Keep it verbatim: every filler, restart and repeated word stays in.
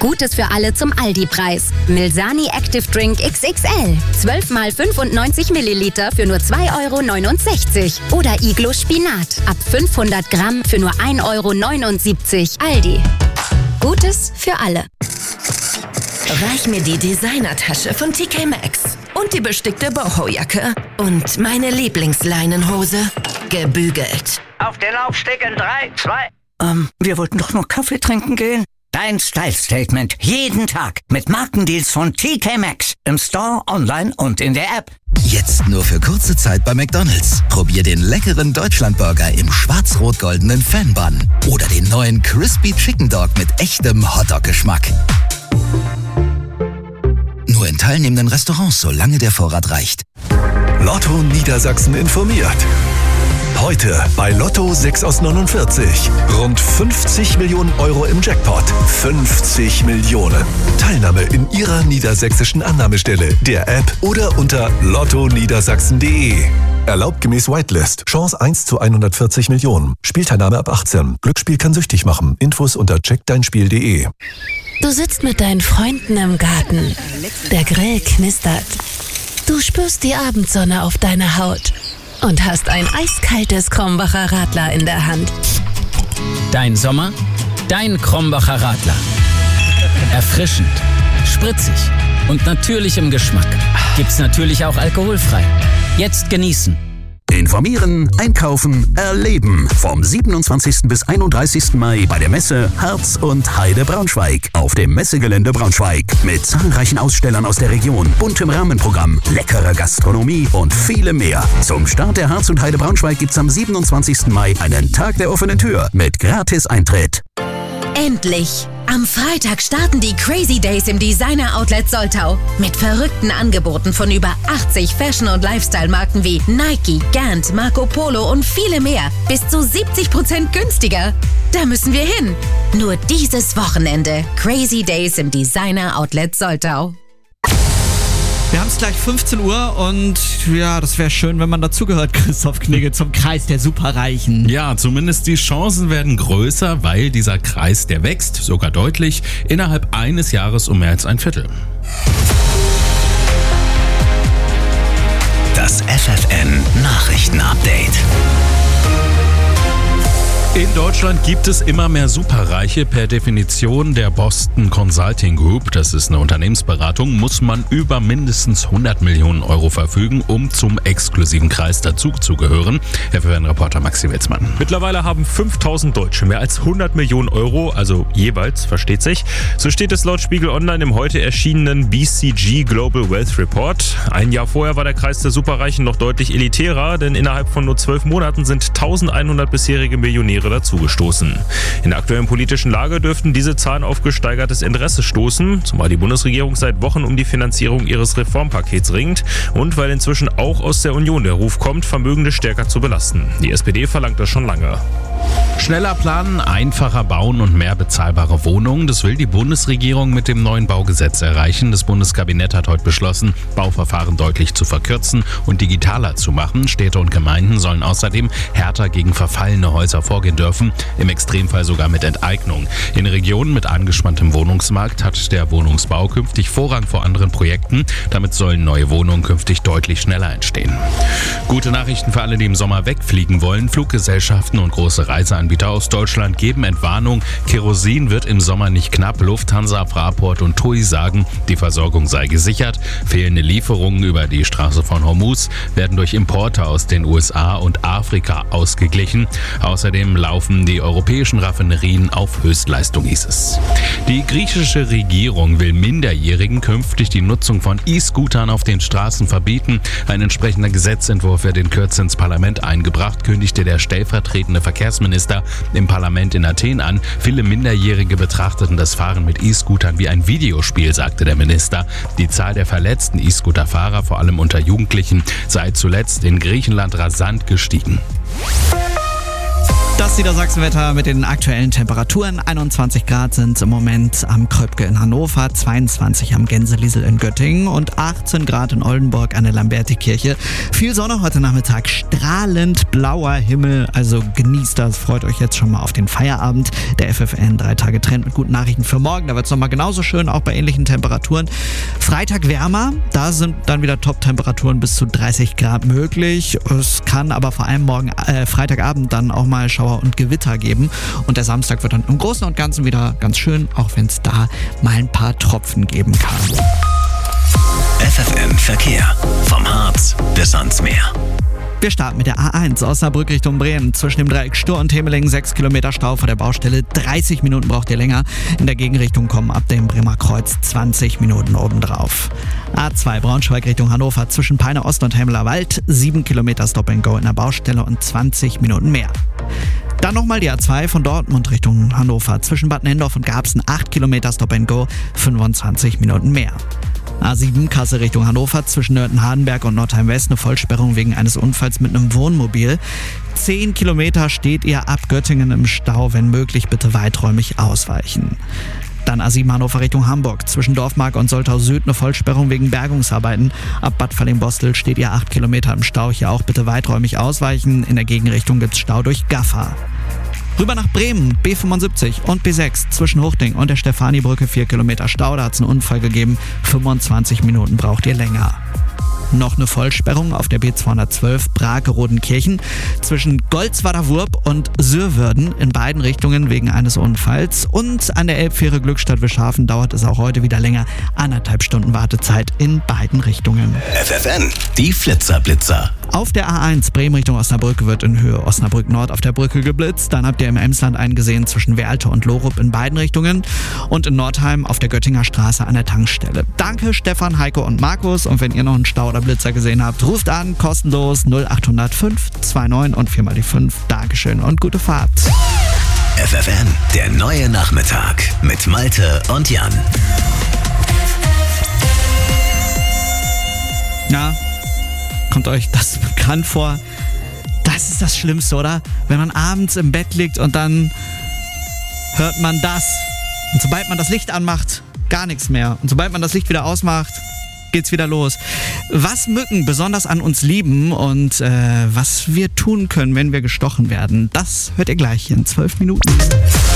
Gutes für alle zum Aldi-Preis. Milsani Active Drink X X L. zwölf mal fünfundneunzig Milliliter für nur zwei Euro neunundsechzig. Oder Iglo Spinat. Ab fünfhundert Gramm für nur ein Euro neunundsiebzig. Aldi. Gutes für alle. Reich mir die Designertasche von T K Maxx. Und die bestickte Boho-Jacke. Und meine Lieblingsleinenhose. Gebügelt. Auf den Laufsteg in drei, zwei... Ähm, wir wollten doch nur Kaffee trinken gehen. Dein Style-Statement jeden Tag mit Markendeals von T K Maxx. Im Store, online und in der App. Jetzt nur für kurze Zeit bei McDonald's. Probier den leckeren Deutschlandburger im schwarz-rot-goldenen Fan-Bun. Oder den neuen Crispy Chicken Dog mit echtem Hotdog-Geschmack. Nur in teilnehmenden Restaurants, solange der Vorrat reicht. Lotto Niedersachsen informiert. Heute bei Lotto sechs aus neunundvierzig. Rund fünfzig Millionen Euro im Jackpot. fünfzig Millionen. Teilnahme in Ihrer niedersächsischen Annahmestelle, der App oder unter lotto niedersachsen punkt de. Erlaubt gemäß Whitelist. Chance eins zu hundertvierzig Millionen. Spielteilnahme ab achtzehn. Glücksspiel kann süchtig machen. Infos unter check dein spiel punkt de. Du sitzt mit deinen Freunden im Garten. Der Grill knistert. Du spürst die Abendsonne auf deiner Haut. Und hast ein eiskaltes Krombacher Radler in der Hand. Dein Sommer, dein Krombacher Radler. Erfrischend, spritzig und natürlich im Geschmack. Gibt's natürlich auch alkoholfrei. Jetzt genießen. Informieren, einkaufen, erleben. Vom siebenundzwanzigsten bis einunddreißigsten Mai bei der Messe Harz und Heide Braunschweig. Auf dem Messegelände Braunschweig. Mit zahlreichen Ausstellern aus der Region, buntem Rahmenprogramm, leckerer Gastronomie und vielem mehr. Zum Start der Harz und Heide Braunschweig gibt's am siebenundzwanzigsten Mai einen Tag der offenen Tür mit Gratis-Eintritt. Endlich! Am Freitag starten die Crazy Days im Designer Outlet Soltau. Mit verrückten Angeboten von über achtzig Fashion- und Lifestyle-Marken wie Nike, Gant, Marco Polo und viele mehr. Bis zu siebzig Prozent günstiger. Da müssen wir hin. Nur dieses Wochenende. Crazy Days im Designer Outlet Soltau. Wir haben es gleich fünfzehn Uhr und ja, das wäre schön, wenn man dazugehört, Christoph Knigge, zum Kreis der Superreichen. Ja, zumindest die Chancen werden größer, weil dieser Kreis, der wächst, sogar deutlich, innerhalb eines Jahres um mehr als ein Viertel. Das F F N Nachrichten-Update. In Deutschland gibt es immer mehr Superreiche. Per Definition der Boston Consulting Group, das ist eine Unternehmensberatung, muss man über mindestens hundert Millionen Euro verfügen, um zum exklusiven Kreis dazu zu gehören. F F N-Reporter Maxi Witzmann. Mittlerweile haben fünftausend Deutsche mehr als hundert Millionen Euro, also jeweils, versteht sich. So steht es laut Spiegel Online im heute erschienenen B C G Global Wealth Report. Ein Jahr vorher war der Kreis der Superreichen noch deutlich elitärer, denn innerhalb von nur zwölf Monaten sind eintausendeinhundert bisherige Millionäre dazugestoßen. In der aktuellen politischen Lage dürften diese Zahlen auf gesteigertes Interesse stoßen, zumal die Bundesregierung seit Wochen um die Finanzierung ihres Reformpakets ringt und weil inzwischen auch aus der Union der Ruf kommt, Vermögende stärker zu belasten. Die S P D verlangt das schon lange. Schneller planen, einfacher bauen und mehr bezahlbare Wohnungen. Das will die Bundesregierung mit dem neuen Baugesetz erreichen. Das Bundeskabinett hat heute beschlossen, Bauverfahren deutlich zu verkürzen und digitaler zu machen. Städte und Gemeinden sollen außerdem härter gegen verfallene Häuser vorgehen dürfen, im Extremfall sogar mit Enteignung. In Regionen mit angespanntem Wohnungsmarkt hat der Wohnungsbau künftig Vorrang vor anderen Projekten. Damit sollen neue Wohnungen künftig deutlich schneller entstehen. Gute Nachrichten für alle, die im Sommer wegfliegen wollen. Fluggesellschaften und große Reiseanbieter aus Deutschland geben Entwarnung. Kerosin wird im Sommer nicht knapp. Lufthansa, Fraport und T U I sagen, die Versorgung sei gesichert. Fehlende Lieferungen über die Straße von Hormuz werden durch Importe aus den U S A und Afrika ausgeglichen. Außerdem laufen die europäischen Raffinerien auf Höchstleistung, hieß es. Die griechische Regierung will Minderjährigen künftig die Nutzung von E-Scootern auf den Straßen verbieten. Ein entsprechender Gesetzentwurf wird in Kürze ins Parlament eingebracht, kündigte der stellvertretende Verkehrsminister im Parlament in Athen an. Viele Minderjährige betrachteten das Fahren mit E-Scootern wie ein Videospiel, sagte der Minister. Die Zahl der verletzten E-Scooter-Fahrer, vor allem unter Jugendlichen, sei zuletzt in Griechenland rasant gestiegen. Das Niedersachsenwetter mit den aktuellen Temperaturen. einundzwanzig Grad sind im Moment am Kröpke in Hannover, zweiundzwanzig am Gänseliesel in Göttingen und achtzehn Grad in Oldenburg an der Lamberti-Kirche. Viel Sonne heute Nachmittag, strahlend blauer Himmel, also genießt das, freut euch jetzt schon mal auf den Feierabend. Der F F N drei Tage Trend mit guten Nachrichten für morgen, da wird es nochmal genauso schön, auch bei ähnlichen Temperaturen. Freitag wärmer, da sind dann wieder Top-Temperaturen bis zu dreißig Grad möglich. Es kann aber vor allem morgen, äh, Freitagabend dann auch mal Schauer und Gewitter geben. Und der Samstag wird dann im Großen und Ganzen wieder ganz schön, auch wenn es da mal ein paar Tropfen geben kann. F F M Verkehr. Vom Harz bis ans Meer. Wir starten mit der A eins Osnabrück Richtung Bremen. Zwischen dem Dreieck Stur und Temeling sechs Kilometer Stau vor der Baustelle. dreißig Minuten braucht ihr länger. In der Gegenrichtung kommen ab dem Bremer Kreuz zwanzig Minuten obendrauf. A zwei Braunschweig Richtung Hannover. Zwischen Peine Ost und Hemmeler Wald sieben Kilometer Stop and Go in der Baustelle und zwanzig Minuten mehr. Dann nochmal die A zwei von Dortmund Richtung Hannover. Zwischen Bad Nendorf und Garbsen acht Kilometer Stop and Go, fünfundzwanzig Minuten mehr. A sieben Kassel Richtung Hannover, zwischen Nörten-Hardenberg und Nordheim-West eine Vollsperrung wegen eines Unfalls mit einem Wohnmobil. zehn Kilometer steht ihr ab Göttingen im Stau, wenn möglich bitte weiträumig ausweichen. Dann A sieben Hannover Richtung Hamburg, zwischen Dorfmark und Soltau Süd eine Vollsperrung wegen Bergungsarbeiten. Ab Bad Falling-Bostel steht ihr acht Kilometer im Stau, hier auch bitte weiträumig ausweichen. In der Gegenrichtung gibt's Stau durch Gaffa. Rüber nach Bremen, B fünfundsiebzig und B sechs, zwischen Hochding und der Stefanibrücke vier Kilometer Stau, da hat es einen Unfall gegeben, fünfundzwanzig Minuten braucht ihr länger. Noch eine Vollsperrung auf der B zweihundertzwölf Brake-Rodenkirchen zwischen Goldswader-Wurp und Sürwürden in beiden Richtungen wegen eines Unfalls. Und an der Elbfähre Glückstadt-Wischhafen dauert es auch heute wieder länger. Anderthalb Stunden Wartezeit in beiden Richtungen. F F N, die Flitzer-Blitzer. Auf der A eins Bremen Richtung Osnabrück wird in Höhe Osnabrück Nord auf der Brücke geblitzt. Dann habt ihr im Emsland einen gesehen zwischen Werlte und Lorup in beiden Richtungen. Und in Nordheim auf der Göttinger Straße an der Tankstelle. Danke Stefan, Heiko und Markus. Und wenn ihr noch einen Stau oder Blitzer gesehen habt, ruft an, kostenlos null acht null null fünf zwei neun und vier mal die fünf. Dankeschön und gute Fahrt. F F N, der neue Nachmittag mit Malte und Jan. Ja, kommt euch das bekannt vor? Das ist das Schlimmste, oder? Wenn man abends im Bett liegt und dann hört man das. Und sobald man das Licht anmacht, gar nichts mehr. Und sobald man das Licht wieder ausmacht, geht's wieder los. Was Mücken besonders an uns lieben und äh, was wir tun können, wenn wir gestochen werden, das hört ihr gleich in zwölf Minuten.